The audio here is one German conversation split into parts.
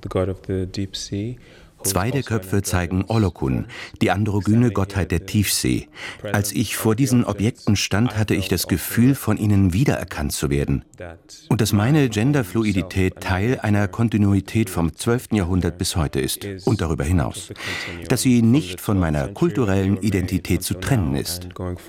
Zwei der Köpfe zeigen Olokun, die androgyne Gottheit der Tiefsee. Als ich vor diesen Objekten stand, hatte ich das Gefühl, von ihnen wiedererkannt zu werden. Und dass meine Genderfluidität Teil einer Kontinuität vom 12. Jahrhundert bis heute ist und darüber hinaus. Dass sie nicht von meiner kulturellen Identität zu trennen ist.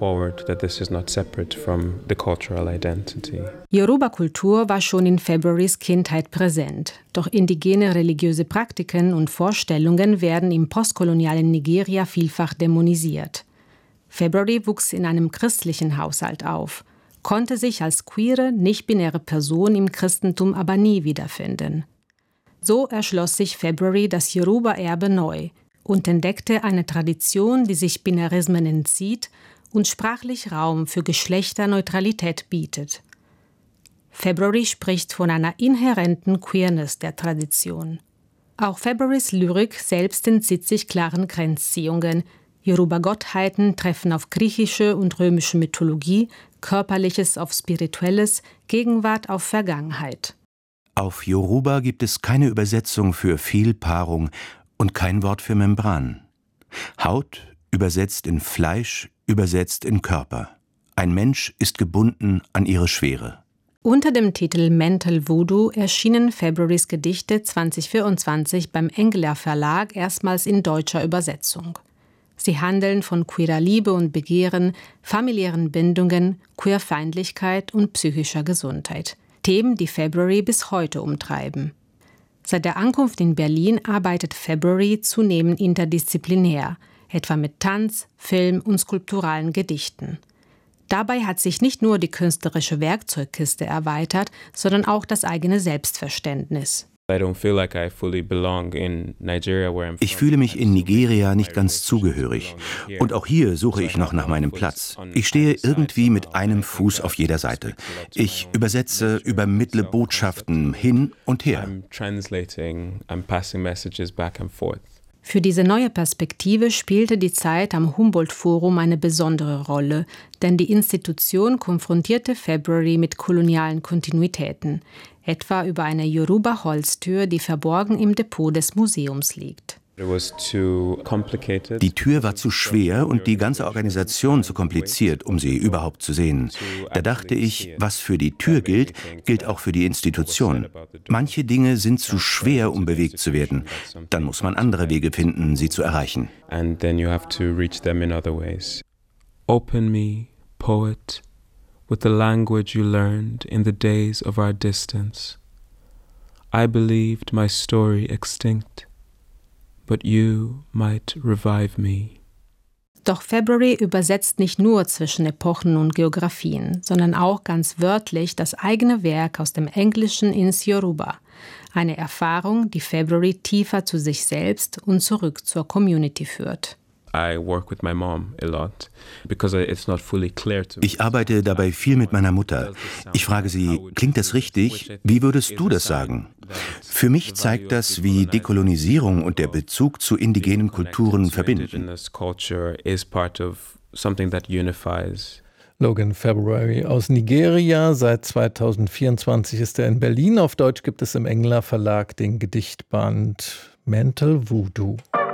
Yoruba-Kultur war schon in Februarys Kindheit präsent. Doch indigene religiöse Praktiken und Vorstellungen werden im postkolonialen Nigeria vielfach dämonisiert. February wuchs in einem christlichen Haushalt auf, konnte sich als queere, nicht-binäre Person im Christentum aber nie wiederfinden. So erschloss sich February das Yoruba-Erbe neu und entdeckte eine Tradition, die sich Binarismen entzieht und sprachlich Raum für Geschlechterneutralität bietet. February spricht von einer inhärenten Queerness der Tradition. Auch Februarys Lyrik selbst entzieht sich klaren Grenzziehungen. Yoruba-Gottheiten treffen auf griechische und römische Mythologie, Körperliches auf Spirituelles, Gegenwart auf Vergangenheit. Auf Yoruba gibt es keine Übersetzung für Vielpaarung und kein Wort für Membran. Haut übersetzt in Fleisch, übersetzt in Körper. Ein Mensch ist gebunden an ihre Schwere. Unter dem Titel Mental Voodoo erschienen Februarys Gedichte 2024 beim Engler Verlag erstmals in deutscher Übersetzung. Sie handeln von queerer Liebe und Begehren, familiären Bindungen, Queerfeindlichkeit und psychischer Gesundheit. Themen, die February bis heute umtreiben. Seit der Ankunft in Berlin arbeitet February zunehmend interdisziplinär, etwa mit Tanz, Film und skulpturalen Gedichten. Dabei hat sich nicht nur die künstlerische Werkzeugkiste erweitert, sondern auch das eigene Selbstverständnis. Ich fühle mich in Nigeria nicht ganz zugehörig. Und auch hier suche ich noch nach meinem Platz. Ich stehe irgendwie mit einem Fuß auf jeder Seite. Ich übersetze, übermittle Botschaften hin und her. Für diese neue Perspektive spielte die Zeit am Humboldt-Forum eine besondere Rolle, denn die Institution konfrontierte February mit kolonialen Kontinuitäten, etwa über eine Yoruba-Holztür, die verborgen im Depot des Museums liegt. Die Tür war zu schwer und die ganze Organisation zu kompliziert, um sie überhaupt zu sehen. Da dachte ich, was für die Tür gilt, gilt auch für die Institution. Manche Dinge sind zu schwer, um bewegt zu werden. Dann muss man andere Wege finden, sie zu erreichen. Open me, poet, with the language you learned in the days of our distance. I believed my story extinct. But you might revive me. Doch February übersetzt nicht nur zwischen Epochen und Geografien, sondern auch ganz wörtlich das eigene Werk aus dem Englischen ins Yoruba. Eine Erfahrung, die February tiefer zu sich selbst und zurück zur Community führt. Ich arbeite dabei viel mit meiner Mutter. Ich frage sie, klingt das richtig? Wie würdest du das sagen? Für mich zeigt das, wie Dekolonisierung und der Bezug zu indigenen Kulturen verbinden. Logan February aus Nigeria. Seit 2024 ist er in Berlin. Auf Deutsch gibt es im Engler Verlag den Gedichtband Mental Voodoo.